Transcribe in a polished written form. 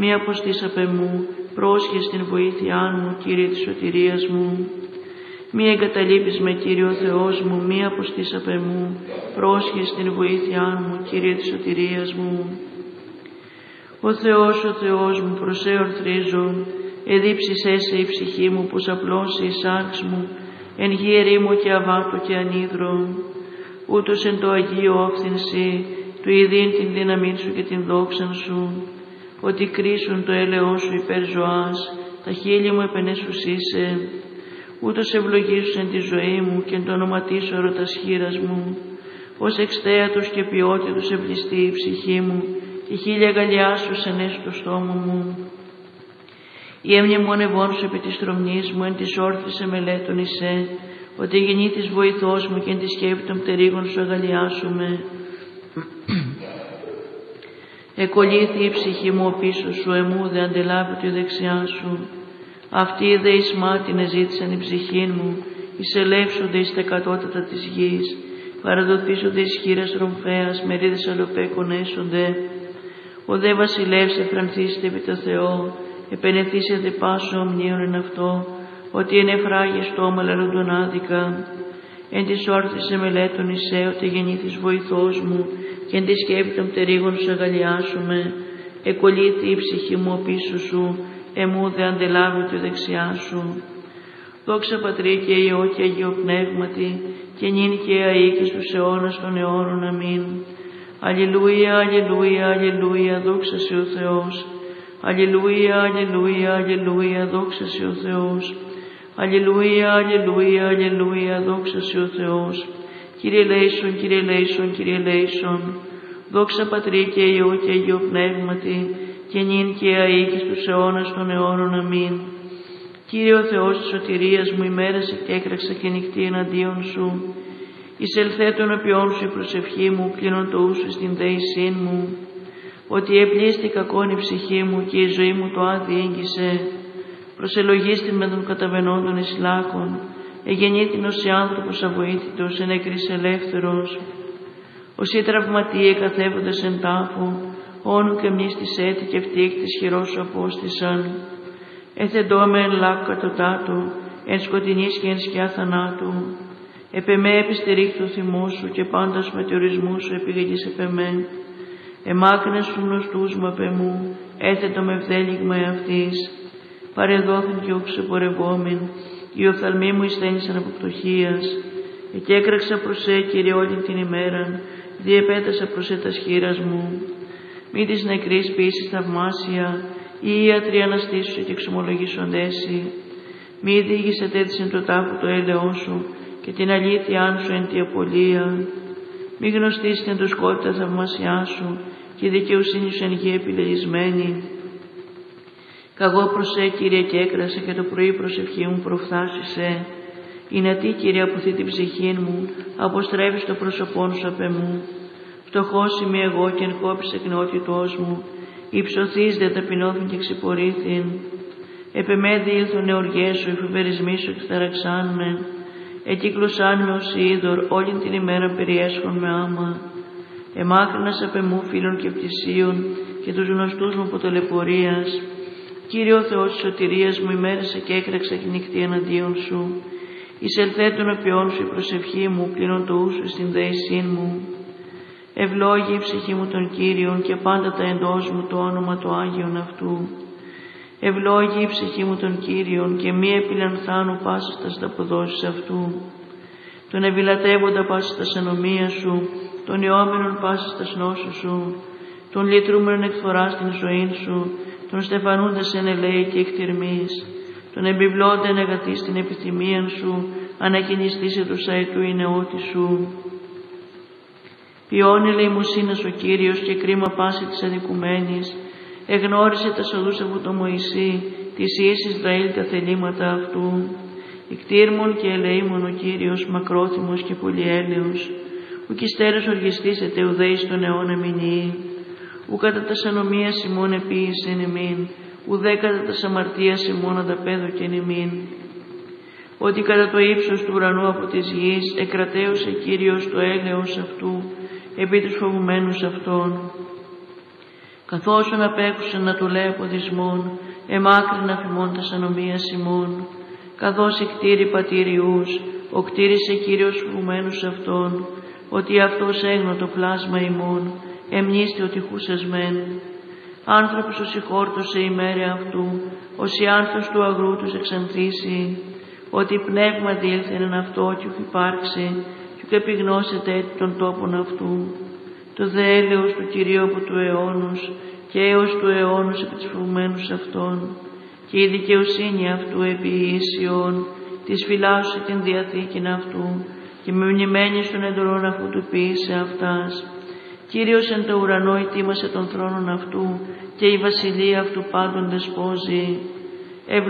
μη αποστείς απ' εμού, πρόσχεσαι στην βοήθειά μου, Κύριε της σωτηρίας μου. Μη εγκαταλείπεις με, Κύριε ο Θεός μου, μη αποστείς απ' εμού, πρόσχεσαι στην βοήθειά μου, Κύριε της σωτηρίας μου. Ο Θεός μου, προς σε ορθρίζω, εδίψησέ σε η ψυχή μου, πως απλώσει η σάρξ μου, εν γη ερήμο και αβάτο και ανίδρο. Ούτως εν το Αγίο όφθηνσι, του ειδήν την δύναμή σου και την δόξαν σου, ότι κρίσουν το έλεος σου υπέρ ζωάς, τα χείλη μου επενέσουσίσε. Ούτως ευλογήσουσεν τη ζωή μου και εν το ονοματίσω ερωτας χείρας μου, ως εξτέατος και ποιότητος ευλιστεί η ψυχή μου, και χίλια αγκαλιάσουσεν έσω το στόμα μου. Η έμνημονευόν σου επί της τρομνής μου, εν της όρθης εμελέτων εισέ, ότι γεννήθης βοηθός μου και εν της σκέπη των πτερίγων σου αγαλιάσουμε. Εκολύθη η ψυχή μου ο πίσω σου, εμού δε αντελάβει τη δεξιά σου. Αυτοί δε εις μάτιν εζήτησαν η ψυχή μου, εισελεύσονται εις τα κατώτατα της γης, παραδοθήσονται εις χείρας ρομφέας, μερίδες αλοπέ κονέσονται. Ο δε βασιλεύς εφρανθήσεται επί το Θεό, επενεθήσεται πάσο ομνίων εν αυτό, ότι εν εφράγει στόμα λαλούντον άδικα. Εν της όρθης εμελέτων εισέ, ότι γεννήθης βοηθός μου, και εν τη σκέπη των πτερίγων σου αγαλιάσουμε. Εκολύθη η ψυχή μου ο πίσω σου, εμού δε αντελάβει τη δεξιά σου. Δόξα Πατρί και Υιό και Αγίο Πνεύματι, και νυν και αεί και στους αιώνας των αιώνων. Αμήν. Αλληλούια, αλληλούια, αλληλούια, δόξα σε ο Θεός. Αλληλούια, αλληλούια, αλληλούια, δόξα σε ο Θεός. Αλληλούια, αλληλούια, αλληλούια, δόξα σε ο Θεός. Κύριε ελέησον, Κύριε ελέησον, Κύριε ελέησον. Δόξα Πατρί και Υιό και Αγίο Πνεύματι, και νυν και αεί και στους αιώνας των αιώνων. Αμήν. Κύριε ο Θεός της σωτηρίας μου, ημέρασε και έκραξα και νυχτή εναντίον σου. Εισελθέ των οποίων σου η προσευχή μου, κλείνον το ούσου στην δεησήν μου. Ότι επλήστη κακόν η ψυχή μου και η ζωή μου το άδει ήγγισε. Προσελογίστην με των καταβενόντων εις λάκων, εγεννήθην ως άνθρωπος αβοήθητος, εν έκρης ελεύθερος. Όσοι τραυματίε εκαθεύοντας εν τάφο, όνου και μνης της έτη και φτύχ της χειρός σου απόστησαν. Εθεντώμε εν λάκ κατωτάτω, εν σκοτεινής και εν σκιά θανάτου. Επεμέ επιστερίχ το θυμό σου και πάντας μετεωρισμού σου επιγαγής επεμέ. Εμάκνες σου γνωστούς μου απ' εμού, έθετο με ευδέλιγμα εαυτής. Παρεδόθην και οξεπορευόμην, οι οφθαλμοί μου εισθένησαν από πτωχίας. Εκέκραξα προς σε, Κύριε, όλη την ημέραν, διεπέτασα προς σε τας χείρας μου. Μη της νεκρής ποιήσεις θαυμάσια, οι ιατροί αναστήσου και εξομολογήσοντέσι. Μη διήγησε τέτοις εν το τάφο το έλεό σου και την αλήθειά σου εν τη απολία. Μη γνωστείς εν το σκόπι τα θαυμάσιά σου και η δικαιοσύνη σου εν γη επιλεγισμένη. Καγώ προς σε, Κύριε, και έκρασα και το πρωί προσευχή μου προφθάσισε. Είναι τι, Κύριε, αποθεί την ψυχή μου, αποστρέφεις το πρόσωπόν σου απ' εμού. Φτωχός είμαι εγώ και εν κόπης εκνεότητός μου, υψωθείς δε ταπεινώθην και ξυπορήθην. Επεμέδι ήλθον εωργές σου, οι φοβερισμοί σου εκταραξάνουνε. Εκύκλωσάν με ως είδωρ, όλη την ημέρα περιέσχον με άμα. Εμάκρυνας απ' εμού φίλων και πτυσίων και τους γνωστούς μου από ταλαιπωρίας. Κύριε ο Θεός της σωτηρίας μου, ημέρασε και έκραξα και νυχτή εναντίον σου. Εισελθέ των οποίων σου η προσευχή μου, κλείνον το ούσου στην δεησήν μου. Ευλόγη η ψυχή μου των Κύριων και πάντα τα εντός μου το όνομα το Άγιον αυτού. Ευλόγη η ψυχή μου των Κύριων και μη επιλανθάνου πάσης τας ταποδόσεις αυτού. Τον ευηλατεύοντα πάσης τας ανομία σου, τον ιόμενον πάσης τας νόσου σου, τον λυτρούμενον εκφοράς την ζωή σου, τον στεφανούντας εν ελέη και εκτιρμής, τον εμπιβλώντα εν αγαθή στην επιθυμίαν σου, ανακοινιστήσε του αετού η νεότη σου. Ποιόν ελεημοσύνας ο Κύριος και κρίμα πάση της αδικουμένης, εγνώρισε τα οδούς από το Μωυσή, της Υιής Ισραήλ τα θελήματα αυτού. Ικτήρμον και ελεήμον ο Κύριος, μακρόθυμος και πολυέλεος, ουκ εις οργιστής ετεουδέης των αιώνα μηνύει, ου κατά τας ανομίας ημών επίησεν ημίν, ουδέ κατά τας αμαρτίας ημών ανταπέδωκεν ημίν. Ότι κατά το ύψος του ουρανού από της γης εκρατέωσε Κύριος το έλεος αυτού, επί τους φοβουμένους αυτών. καθώς απέκουσεν να του λέει αποδισμόν, εμάκρινα φημών τας ανομίας ημών. Καθώς εκτήρη πατήριους, ο κτήρισε Κύριος φοβουμένους αυτόν, ότι αυτός έγνω το πλάσμα ημών, εμνίστη ότι χούσεσμεν. Άνθρωπος ως ηχόρτωσε η μέρη αυτού, ως η άνθος του αγρού τους εξανθήσει, ότι πνεύμα διήλθεν εν αυτό κι ουκ υπάρξει, κι ουκ επιγνώσεται τον τόπον αυτού. Το δε έλεος του Κυρίου από του αιώνους, και έως του αιώνους επί της φοβουμένους αυτών, και η δικαιοσύνη αυτού επί Ισιών, της φυλάσσου την διαθήκην αυτού, και με μνημένης των εντολών αυτού του ποιήσε αυτάς. Κύριος εν το ουρανό ετοίμασε τον θρόνον αυτού, και η βασιλεία αυτού πάντων δεσπόζει.